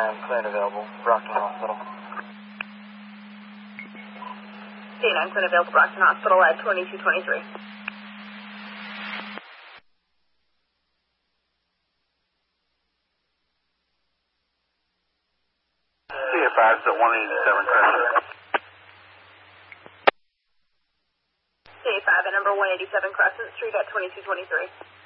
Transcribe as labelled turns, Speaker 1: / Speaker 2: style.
Speaker 1: clear and available, Brockton Hospital.
Speaker 2: C9 clear and available, Brockton Hospital at 2223.
Speaker 3: CA5 is at 187 Crescent.
Speaker 2: CA5 at number 187 Crescent Street at 2223.